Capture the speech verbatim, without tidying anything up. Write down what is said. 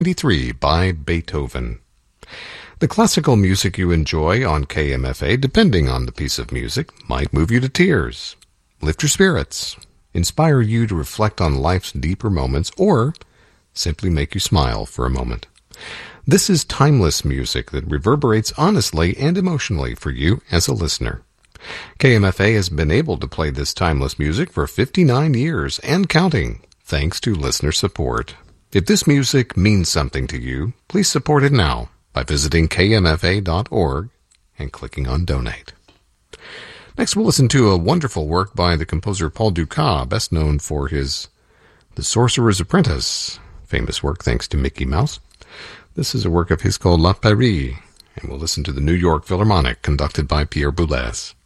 ninety-three by Beethoven. The classical music you enjoy on K M F A, depending on the piece of music, might move you to tears, lift your spirits, inspire you to reflect on life's deeper moments, or simply make you smile for a moment. This is timeless music that reverberates honestly and emotionally for you as a listener. K M F A has been able to play this timeless music for fifty-nine years and counting, thanks to listener support. If this music means something to you, please support it now by visiting K M F A dot org and clicking on Donate. Next, we'll listen to a wonderful work by the composer Paul Dukas, best known for his The Sorcerer's Apprentice, famous work thanks to Mickey Mouse. This is a work of his called La Paris, and we'll listen to the New York Philharmonic, conducted by Pierre Boulez.